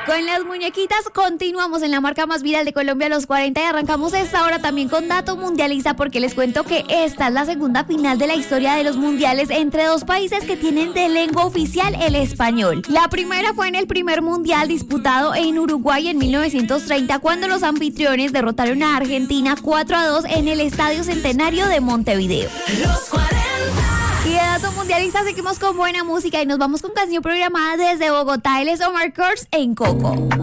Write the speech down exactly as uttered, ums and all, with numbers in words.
Con las muñequitas continuamos en la marca más viral de Colombia, los cuarenta, y arrancamos esta hora también con Dato Mundializa, porque les cuento que esta es la segunda final de la historia de los mundiales entre dos países que tienen de lengua oficial el español. La primera fue en el primer mundial disputado en Uruguay en mil novecientos treinta, cuando los anfitriones derrotaron a Argentina cuatro a dos en el Estadio Centenario de Montevideo. Los cuarenta. Y de Dato Mundialista seguimos con buena música y nos vamos con canción programada desde Bogotá. Él es Omar Kurz en Coco.